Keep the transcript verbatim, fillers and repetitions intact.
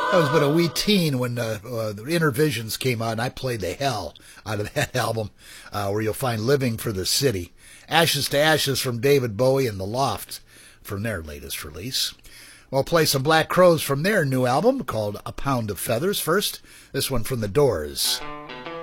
I was but a wee teen when uh, uh, the Inner Visions came out, and I played the hell out of that album, uh, where you'll find Living for the City. Ashes to Ashes from David Bowie and The Loft from their latest release. We'll play some Black Crowes from their new album called A Pound of Feathers. First, this one from The Doors.